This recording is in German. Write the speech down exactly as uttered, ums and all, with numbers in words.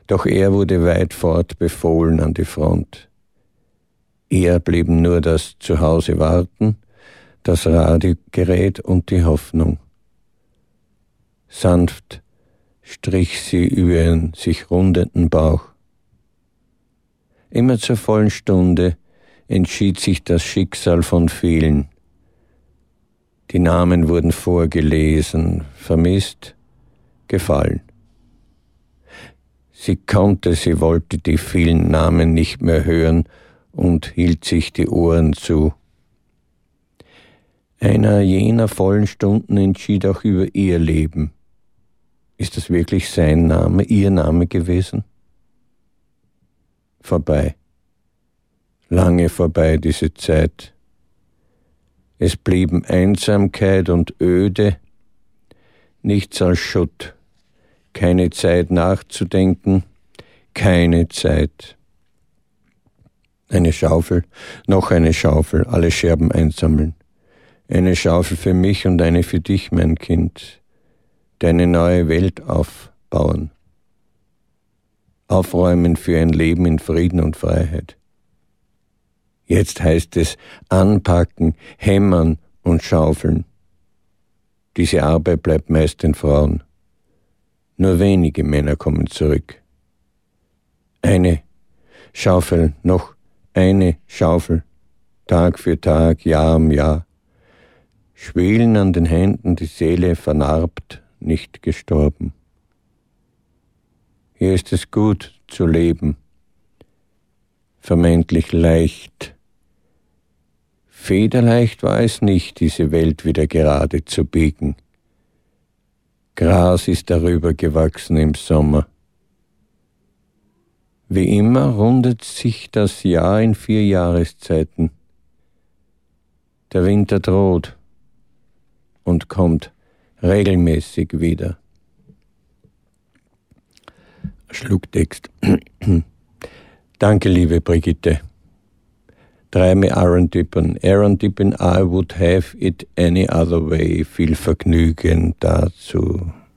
Doch er wurde weit fort befohlen an die Front. Ihr blieben nur das Zuhause warten, das Radiogerät und die Hoffnung. Sanft strich sie über ihren sich rundenden Bauch. Immer zur vollen Stunde entschied sich das Schicksal von vielen. Die Namen wurden vorgelesen, vermisst, gefallen. Sie konnte, sie wollte die vielen Namen nicht mehr hören und hielt sich die Ohren zu. Einer jener vollen Stunden entschied auch über ihr Leben. Ist das wirklich sein Name, ihr Name gewesen? Vorbei. Lange vorbei diese Zeit. Es blieben Einsamkeit und Öde, nichts als Schutt, keine Zeit nachzudenken, keine Zeit. Eine Schaufel, noch eine Schaufel, alle Scherben einsammeln. Eine Schaufel für mich und eine für dich, mein Kind. Deine neue Welt aufbauen. Aufräumen für ein Leben in Frieden und Freiheit. Jetzt heißt es anpacken, hämmern und schaufeln. Diese Arbeit bleibt meist den Frauen. Nur wenige Männer kommen zurück. Eine Schaufel, noch eine Schaufel, Tag für Tag, Jahr um Jahr. Schwelen an den Händen, die Seele vernarbt, nicht gestorben. Hier ist es gut zu leben, vermeintlich leicht. Federleicht war es nicht, diese Welt wieder gerade zu biegen. Gras ist darüber gewachsen im Sommer. Wie immer rundet sich das Jahr in vier Jahreszeiten. Der Winter droht und kommt regelmäßig wieder. Schlucktext. Danke, liebe Brigitte. Dreimal Aaron Dippen. Aaron Dippen, I would have it any other way. Viel Vergnügen dazu.